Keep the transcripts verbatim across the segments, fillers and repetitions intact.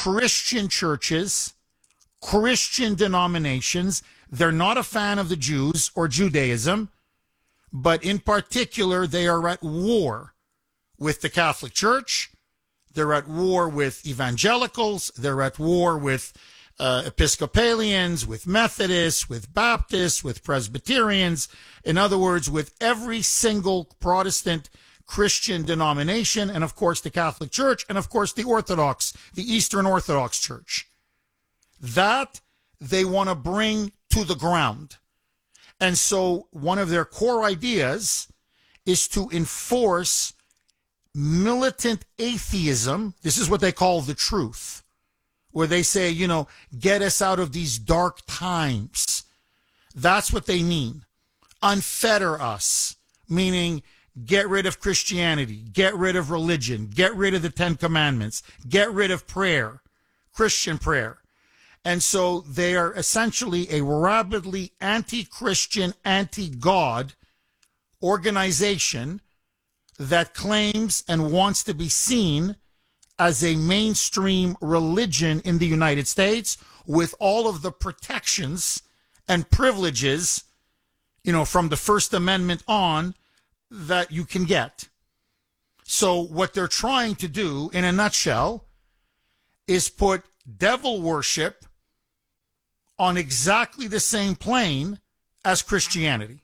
Christian churches, Christian denominations. They're not a fan of the Jews or Judaism, but in particular, they are at war with the Catholic Church. They're at war with evangelicals. They're at war with uh, Episcopalians, with Methodists, with Baptists, with Presbyterians. In other words, with every single Protestant Christian denomination, and of course the Catholic Church, and of course the Orthodox, the Eastern Orthodox Church. That they want to bring to the ground. And so one of their core ideas is to enforce militant atheism. This is what they call the truth, where they say, you know, get us out of these dark times. That's what they mean. Unfetter us, meaning get rid of Christianity, get rid of religion, get rid of the Ten Commandments, get rid of prayer, Christian prayer. And so they are essentially a rabidly anti-Christian, anti-God organization that claims and wants to be seen as a mainstream religion in the United States with all of the protections and privileges, you know, from the First Amendment on that you can get. So what they're trying to do, in a nutshell, is put devil worship on exactly the same plane as Christianity.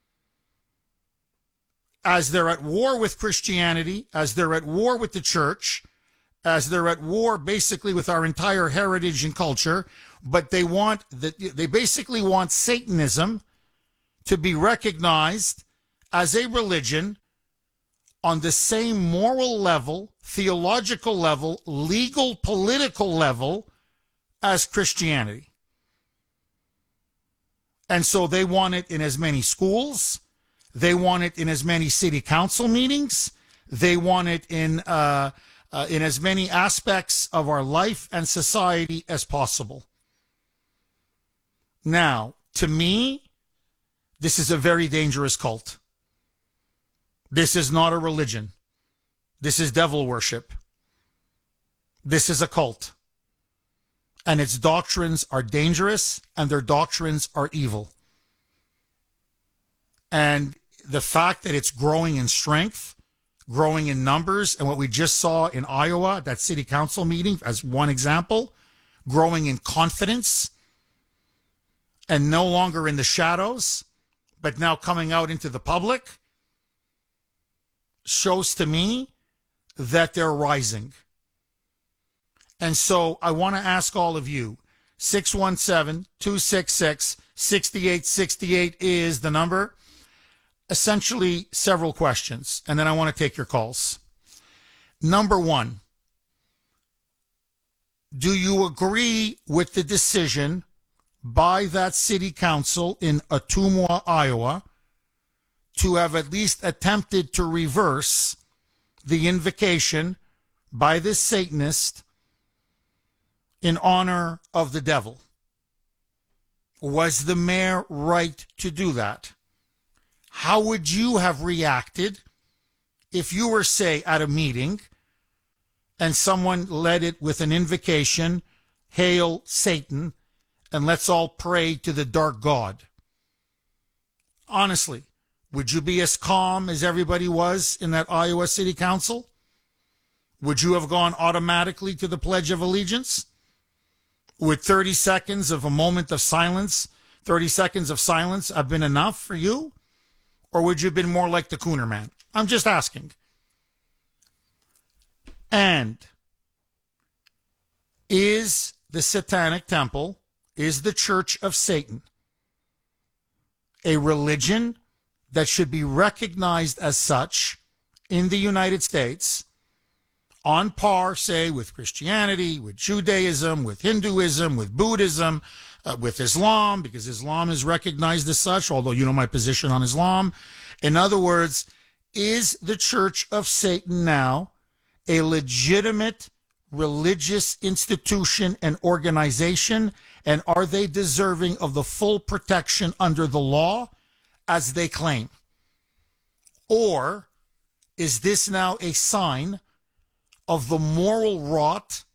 As they're at war with Christianity, as they're at war with the church, as they're at war basically with our entire heritage and culture, but they want that they basically want Satanism to be recognized as a religion on the same moral level, theological level, legal, political level as Christianity. And so they want it in as many schools. They want it in as many city council meetings. They want it in uh, uh, in as many aspects of our life and society as possible. Now, to me, this is a very dangerous cult. This is not a religion. This is devil worship. This is a cult. And its doctrines are dangerous, and their doctrines are evil. And the fact that it's growing in strength, growing in numbers, and what we just saw in Iowa, that city council meeting, as one example, growing in confidence, and no longer in the shadows, but now coming out into the public, shows to me that they're rising. And so I want to ask all of you, six one seven, two six six, six eight six eight is the number. Essentially, several questions, and then I want to take your calls. Number one, do you agree with the decision by that city council in Ottumwa, Iowa, to have at least attempted to reverse the invocation by this Satanist in honor of the devil? Was the mayor right to do that? How would you have reacted if you were, say, at a meeting and someone led it with an invocation, "Hail Satan, and let's all pray to the dark God"? Honestly, would you be as calm as everybody was in that Iowa City Council? Would you have gone automatically to the Pledge of Allegiance? Would thirty seconds of a moment of silence, thirty seconds of silence have been enough for you? Or would you have been more like the Cooner man? I'm just asking. And is the Satanic Temple, is the Church of Satan a religion that should be recognized as such in the United States, on par, say, with Christianity, with Judaism, with Hinduism, with Buddhism, uh, with Islam, because Islam is recognized as such, although you know my position on Islam. In other words, is the Church of Satan now a legitimate religious institution and organization, and are they deserving of the full protection under the law as they claim? Or is this now a sign of the moral rot